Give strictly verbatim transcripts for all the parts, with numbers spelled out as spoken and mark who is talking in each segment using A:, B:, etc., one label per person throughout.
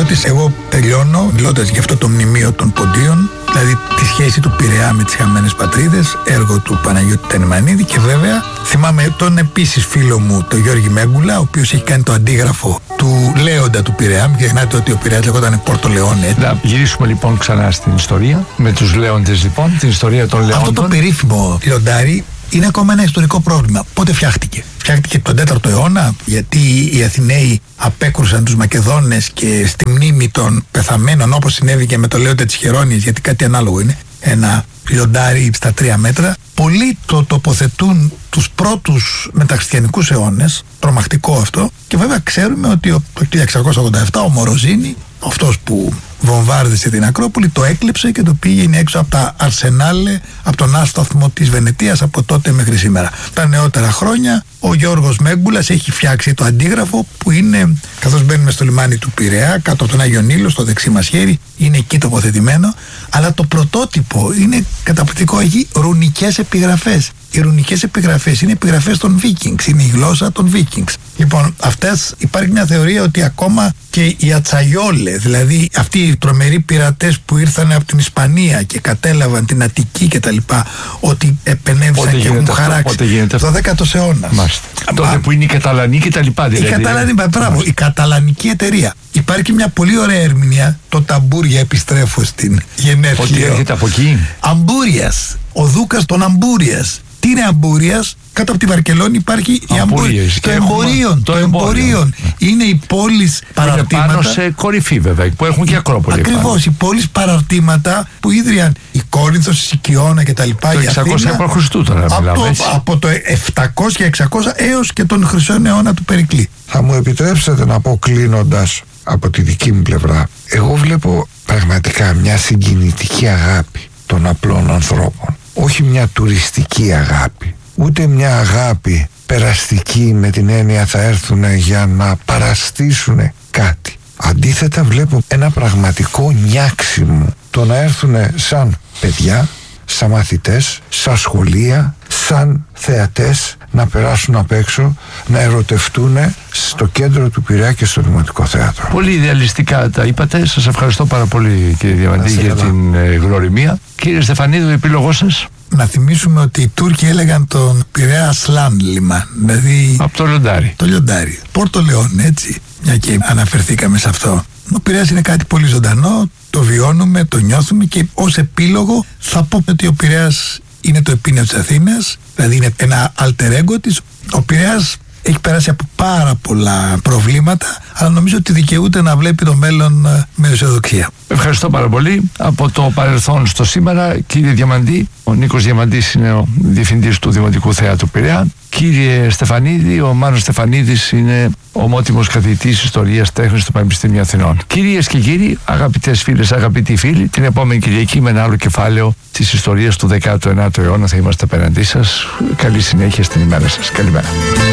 A: Παναγιώτης, εγώ τελειώνω μιλώντας για αυτό το μνημείο των Ποντίων, δηλαδή τη σχέση του Πειραιά με τις χαμένες πατρίδες, έργο του Παναγιώτη Τανιμανίδη, και βέβαια θυμάμαι τον επίσης φίλο μου, τον Γιώργη Μέγκουλα, ο οποίος έχει κάνει το αντίγραφο του Λέοντα του Πειραιά. Μην ξεχνάτε ότι ο Πειραιάς λεγόταν Πόρτο Λεόνε.
B: Να γυρίσουμε λοιπόν ξανά στην ιστορία, με τους Λέοντες λοιπόν, την ιστορία των Λέοντων.
A: Αυτό το περίφημο λιοντάρι είναι ακόμα ένα ιστορικό πρόβλημα. Πότε φτιάχτηκε? Φτιάχτηκε τον τέταρτο αιώνα, γιατί οι Αθηναίοι απέκρουσαν τους Μακεδόνες και στη μνήμη των πεθαμένων, όπως συνέβη και με το Λέοντα της Χερόνιας, γιατί κάτι ανάλογο είναι, ένα λιοντάρι στα τρία μέτρα. Πολλοί το τοποθετούν τους πρώτους μεταξυστιανικούς αιώνες, τρομακτικό αυτό, και βέβαια ξέρουμε ότι το χίλια εξακόσια ογδόντα επτά ο Μοροζίνη, αυτός που βομβάρδισε την Ακρόπολη, το έκλεψε και το πήγαινε έξω από τα Αρσενάλε, από τον άσταθμο της Βενετίας, από τότε μέχρι σήμερα. Τα νεότερα χρόνια ο Γιώργος Μέγκουλας έχει φτιάξει το αντίγραφο, που είναι, καθώς μπαίνουμε στο λιμάνι του Πειραιά, κάτω από τον Άγιο Νείλο, στο δεξί μας χέρι, είναι εκεί τοποθετημένο, αλλά το πρωτότυπο είναι καταπληκτικό, έχει ρουνικές επιγραφές. Οι ρουνικές επιγραφές είναι επιγραφές των Vikings, είναι η γλώσσα των Vikings. Λοιπόν, αυτές, υπάρχει μια θεωρία ότι ακόμα και οι Ατσαγιόλε, δηλαδή αυτοί οι τρομεροί πειρατές που ήρθαν από την Ισπανία και κατέλαβαν την Αττική και τα λοιπά, ότι επενέβησαν και έχουν χαράξει το δέκατο αιώνα.
B: Τότε που είναι η Καταλανή και τα λοιπά. Δηλαδή.
A: Η Καταλανή, μπράβο, η Καταλανική εταιρεία. Υπάρχει και μια πολύ ωραία ερμηνεία, το ταμπούρια, επιστρέφω στην γενέθλια.
B: Ότι έρχεται από εκεί.
A: Αμπούριας, ο Δούκας των Αμπούριας. Τι είναι Αμπούριας? Κάτω από τη Βαρκελόνη υπάρχει η Αμπούρια. Το εμπορίων. Το εμπορίων. Είναι οι πόλεις παραρτήματα.
B: Είναι πάνω σε κορυφή βέβαια, που έχουν και Ακρόπολη.
A: Ακριβώς, οι πόλεις παραρτήματα που ίδρυαν η Κόρινθος, η Σικιώνα κτλ.
B: Το εξακόσια π.Χ. τώρα μιλάμε, έτσι.
A: Από το επτακόσια εξακόσια έως και τον χρυσόν αιώνα του Περικλή.
C: Θα μου επιτρέψετε να πω, κλείνοντας από τη δική μου πλευρά, εγώ βλέπω πραγματικά μια συγκινητική αγάπη των απλών ανθρώπων. Όχι μια τουριστική αγάπη, ούτε μια αγάπη περαστική με την έννοια θα έρθουν για να παραστήσουν κάτι. Αντίθετα βλέπω ένα πραγματικό νιάξιμο, το να έρθουν σαν παιδιά, σαν μαθητές, σαν σχολεία, σαν θεατές, να περάσουν απ' έξω, να ερωτευτούν στο κέντρο του Πειραιά και στο Δημοτικό Θέατρο.
B: Πολύ ιδεαλιστικά τα είπατε. Σας ευχαριστώ πάρα πολύ, κύριε Διαμαντή, για καλά. την ε, γνωριμία. Κύριε Στεφανίδη, ο επίλογός σας?
A: Να θυμίσουμε ότι οι Τούρκοι έλεγαν τον Πειραιά Ασλάν λιμάν, δηλαδή
B: από το λιοντάρι.
A: Το λιοντάρι. Πόρτο Λεόν, έτσι. Μια και αναφερθήκαμε σε αυτό. Ο Πειραιάς είναι κάτι πολύ ζωντανό, το βιώνουμε, το νιώθουμε, και ως επίλογο θα πω ότι ο Πειραιάς είναι το επίνειο της Αθήνας, δηλαδή είναι ένα alter ego της. Ο Πειραιάς έχει περάσει από πάρα πολλά προβλήματα, αλλά νομίζω ότι δικαιούται να βλέπει το μέλλον με αισιοδοξία.
B: Ευχαριστώ πάρα πολύ. Από το παρελθόν στο σήμερα, κύριε Διαμαντή, ο Νίκος Διαμαντής είναι ο διευθυντής του Δημοτικού Θεάτρου Πειραιά. Κύριε Στεφανίδη, ο Μάνος Στεφανίδης είναι ομότιμος καθηγητής Ιστορίας Τέχνης του Πανεπιστημίου Αθηνών. Κυρίες και κύριοι, αγαπητές φίλες, αγαπητοί φίλοι, την επόμενη Κυριακή με ένα άλλο κεφάλαιο της ιστορίας του δέκατου ενάτου αιώνα θα είμαστε απέναντί σας. Καλή συνέχεια στην ημέρα σας. Καλημέρα.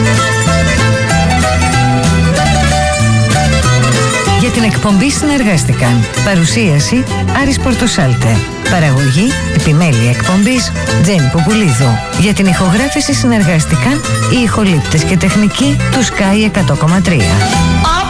D: Για την εκπομπή συνεργάστηκαν παρουσίαση Άρης Πορτοσάλτε, παραγωγή επιμέλεια εκπομπής Τζέννη Ποπουλίδου. Για την ηχογράφηση συνεργάστηκαν οι ηχολήπτες και τεχνικοί του Sky εκατό κόμμα τρία.